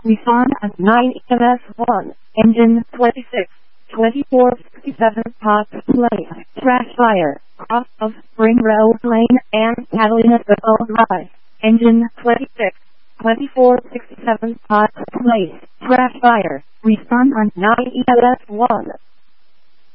Respond at 9 EMS1. Engine 26. 2467 hot plate. Trash fire. Cross of Spring Road Lane and Catalina Circle Drive. Engine 26. 2467 hot plate. Trash fire. Respond on 9 EMS1.